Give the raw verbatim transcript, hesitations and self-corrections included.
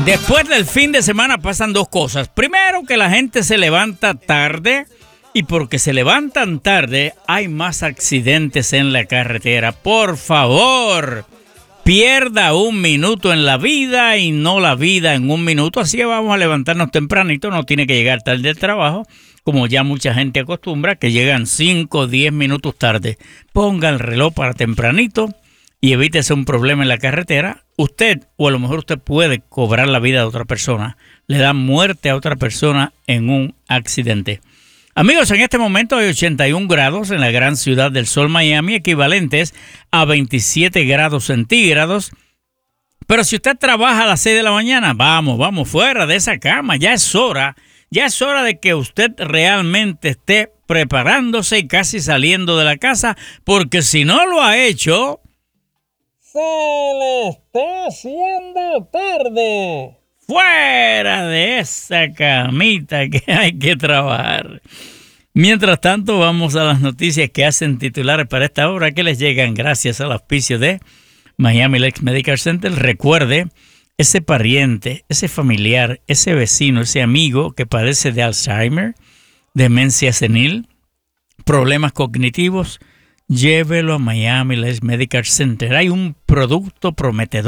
Después del fin de semana pasan dos cosas. Primero, que la gente se levanta tarde y porque se levantan tarde hay más accidentes en la carretera. Por favor, pierda un minuto en la vida y no la vida en un minuto. Así que vamos a levantarnos tempranito, no tiene que llegar tarde al trabajo, como ya mucha gente acostumbra, que llegan cinco o diez minutos tarde. Ponga el reloj para tempranito y evítese un problema en la carretera. Usted, o a lo mejor usted puede cobrar la vida de otra persona. Le da muerte a otra persona en un accidente. Amigos, en este momento hay ochenta y un grados en la gran ciudad del sol, Miami, equivalentes a veintisiete grados centígrados. Pero si usted trabaja a las seis de la mañana, vamos, vamos, fuera de esa cama. Ya es hora, ya es hora de que usted realmente esté preparándose y casi saliendo de la casa, porque si no lo ha hecho, se le está haciendo tarde. Fuera de esa camita que hay que trabajar. Mientras tanto, vamos a las noticias que hacen titulares para esta hora, que les llegan gracias al auspicio de Miami Lakes Medical Center. Recuerde, ese pariente, ese familiar, ese vecino, ese amigo que padece de Alzheimer, demencia senil, problemas cognitivos, llévelo a Miami Lakes Medical Center. Hay un producto prometedor